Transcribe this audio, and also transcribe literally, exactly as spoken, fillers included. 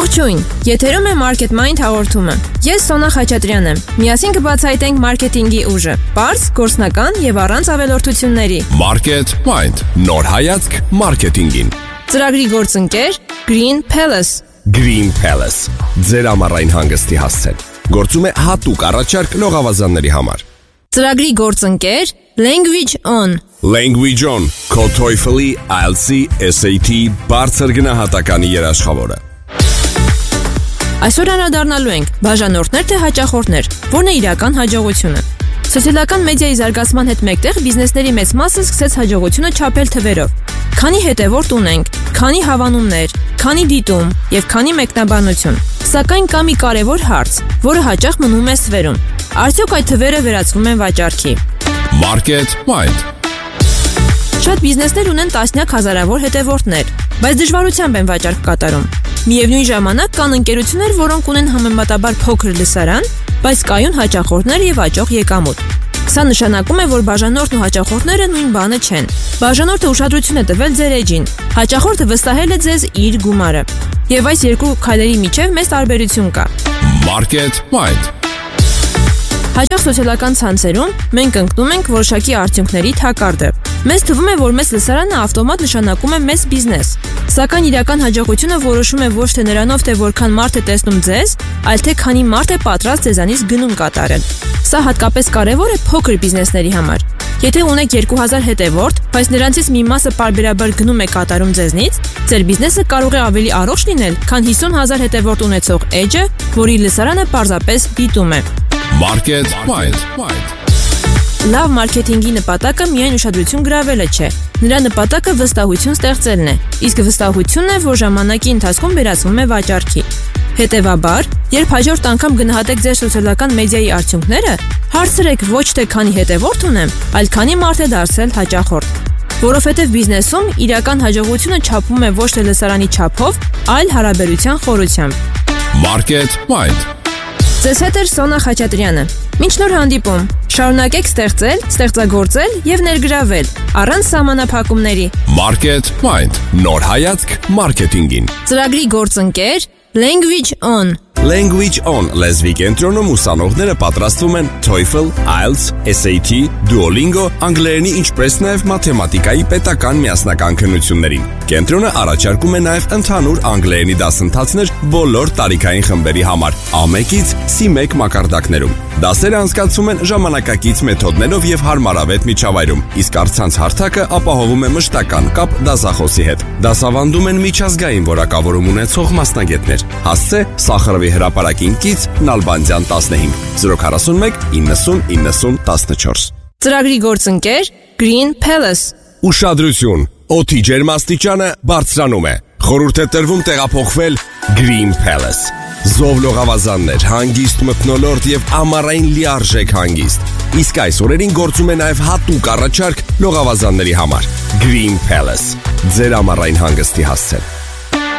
Ողջույն, եթերում է Market Mind հաղորդումը։ Ես Սոնա Խաչատրյանն եմ։ Միասին կբացահայտենք մարքեթինգի ուժը, պարզ, գործնական եւ առանց ավելորդությունների։ Market Mind, նոր հայացք մարքեթինգին։ Ծրագրի գործընկեր Green Palace։ Green Palace, ձեր ամառային հանգստի հասցեն։ Գործում է հատուկ առաջարկ լողավազանների համար։ Ծրագրի գործընկեր Language On։ Language On, քո TOEFL-ի, I E L T S-ի, S A T բարձր գնահատականի երաշխավորը։ Այսօր անդրադառնալու ենք բաժանորդներ թե հաճախորդներ, որն է իրական հաջողությունը։ Սոցիալական մեդիայի զարգացման հետ մեկտեղ բիզնեսների մեծ մասը սկսեց հաջողությունը չափել թվերով։ Քանի հետևորդ ունենք, քանի հավանումներ, քանի դիտում եւ քանի մեկնաբանություն։ Սակայն կա մի կարևոր հարց, որը հաճախ մնում է ստվերում։ Արդյոք այդ թվերը վերածվում են վաճառքի։ Market Mind։ Շատ բիզնեսներ ունեն տասնյակ հազարավոր հետևորդներ, բայց դժվարությամբ են վաճառք կատարում։ Միևնույն ժամանակ կան ընկերություններ, որոնք ունեն համեմատաբար փոքր լսարան, բայց կայուն հաճախորդներ եւ աճող եկամուտ։ Սա նշանակում է, որ բաժանորդն ու հաճախորդները նույն բանը չեն։ Բաժանորդը ուշադրություն է տվել ձեր էջին, հաճախորդը վստահել է ձեզ իր գումարը։ Եվ այս երկու քայլերի միջև մեծ տարբերություն կա։ Market Mind։ Հաճախ սոցիալական ցանցերում մենք ընկնում ենք որոշակի արդյունքների թակարդը։ Մեզ թվում է, որ մեծ լսարանը ավտոմատ նշանակում է մեծ բիզնես։ Սակայն իրական հաջողությունը որոշում է ոչ թե նրանով, թե որքան մարդ է տեսնում ձեզ, այլ թե քանի մարդ է պատրաստ ձեզանից գնում կատարել։ Սա հատկապես կարևոր է փոքր բիզնեսների համար։ Եթե ունեք երկու հազար հետևորդ, բայց նրանցից մի մասը պարբերաբար գնում է կատարում ձեզնից, ձեր բիզնեսը կարող է ավելի առողջ լինել, քան հիսուն հազար հետևորդ ունեցող էջը, որի լսարանը պարզապես դիտում է։ Market Mind։ Լավ մարքեթինգի նպատակը միայն ուշադրություն գրավելը չէ։ Նրա նպատակը վստահություն ստեղծելն է, իսկ վստահությունն է, որ ժամանակի ընթացքում վերածվում է վաճառքի։ Հետևաբար, երբ հաջորդ անգամ գնահատեք ձեր սոցիալական մեդիայի արդյունքները, հարցրեք ոչ թե քանի հետևորդ ունեմ, այլ քանի մարդ է դարձել հաճախորդ։ Որովհետև բիզնեսում իրական հաջողությունը չափվում է ոչ թե լսարանի չափով, այլ հարաբերության խորությամբ։ Market Mind։ Ձեզ հետ է Սոնա Խաչատրյանը։ Մինչ նոր հանդիպում, շարունակեք ստեղծել, ստեղծագործել եւ ներգրավել առանց սահմանափակումների։ Market Mind, նոր հայացք մարքեթինգին։ Ծրագրի գործընկեր Language On։ Language On լեզվի կենտրոնում ուսանողները պատրաստվում են TOEFL, I E L T S, S A T, Duolingo, անգլերենի ինչպես նաև մաթեմատիկայի պետական միասնական քննություններին։ Կենտրոնը առաջարկում է նաև ընդհանուր անգլերենի դասընթացներ բոլոր տարիքային խմբերի համար, A one-ից C one մակարդակներում։ Դասերը անցկացվում են ժամանակակից մեթոդներով եւ հարմարավետ միջավայրում, իսկ առցանց հարթակը ապահովում է մշտական կապ դասախոսի հետ։ Դասավանդում են միջազգային որակավորում ունեցող մասնագետներ։ Հասցե Սախարովի հրապարակին կից Նալբանդյան տասնհինգ zero four one ninety ninety fourteen։ Ծրագրի գործընկեր Green Palace։ Ուշադրություն, օդի ջերմաստիճանը բարձրանում է։ Խորհուրդ է տրվում տեղափոխվել Green Palace։ Զով լողավազաններ, հանգիստ մթնոլորտ եւ ամառային լիարժեք հանգիստ։ Իսկ այս օրերին գործում է նաև հատուկ առաջարկ լողավազանների համար։ Green Palace, ձեր ամառային հանգստի հասցեն։